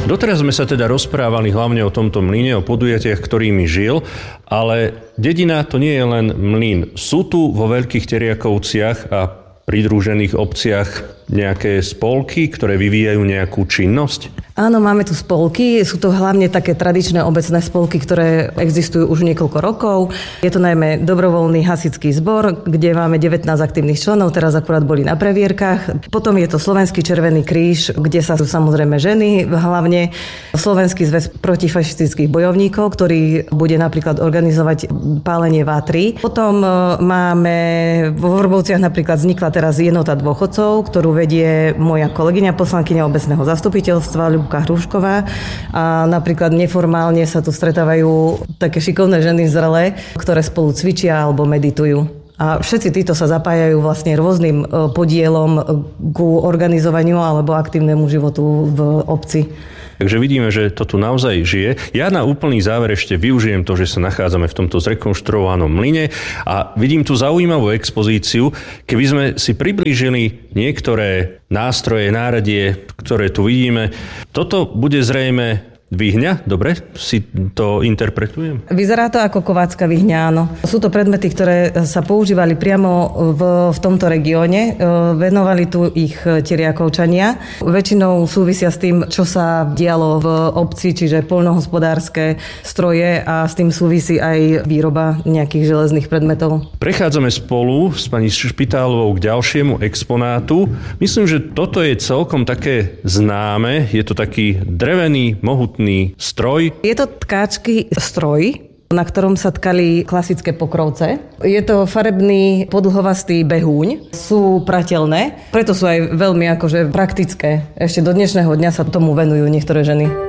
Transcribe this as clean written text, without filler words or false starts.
Doteraz sme sa teda rozprávali hlavne o tomto mlyne, o podujatiach, ktorými žil, ale dedina to nie je len mlyn. Sú tu vo Veľkých Teriakovciach a pridružených obciach nejaké spolky, ktoré vyvíjajú nejakú činnosť? Áno, máme tu spolky. Sú to hlavne také tradičné obecné spolky, ktoré existujú už niekoľko rokov. Je to najmä dobrovoľný hasičský zbor, kde máme 19 aktívnych členov, teraz akurát boli na previerkach. Potom je to Slovenský Červený kríž, kde sa sú samozrejme ženy, hlavne Slovenský zväz protifašistických bojovníkov, ktorý bude napríklad organizovať pálenie vátry. Potom máme vo Vrbovciach napríklad vznikla teraz jednota dôchodcov, ktorú vedie moja kolegyňa poslankyňa obecného zastupiteľstva Ľubka Hrušková, a napríklad neformálne sa tu stretávajú také šikovné ženy zrelé, ktoré spolu cvičia alebo meditujú. A všetci títo sa zapájajú vlastne rôznym podielom ku organizovaniu alebo aktívnemu životu v obci. Takže vidíme, že to tu naozaj žije. Ja na úplný záver ešte využijem to, že sa nachádzame v tomto zrekonštruovanom mlyne a vidím tu zaujímavú expozíciu. Keby sme si priblížili niektoré nástroje, náradie, ktoré tu vidíme, toto bude zrejme Vyhňa? Dobre, si to interpretujem? Vyzerá to ako kovácka vyhňa, áno. Sú to predmety, ktoré sa používali priamo v tomto regióne. Venovali tu ich Teriakovčania. Väčšinou súvisia s tým, čo sa dialo v obci, čiže poľnohospodárske stroje, a s tým súvisí aj výroba nejakých železných predmetov. Prechádzame spolu s pani Špitálovou k ďalšiemu exponátu. Myslím, že toto je celkom také známe. Je to taký drevený, mohutný stroj. Je to tkáčky stroj, na ktorom sa tkali klasické pokrovce. Je to farebný podlhovastý behúň. Sú pratelné, preto sú aj veľmi praktické. Ešte do dnešného dňa sa tomu venujú niektoré ženy.